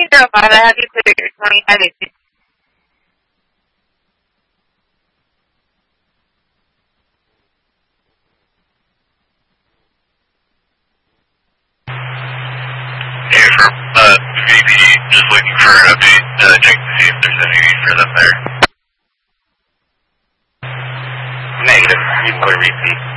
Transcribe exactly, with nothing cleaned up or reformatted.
twenty zero five, I have you clear twenty-five eighty. Hey, for uh, V P, just looking for an update, uh, check to see if there's any need for them there. Negative, I need another repeat.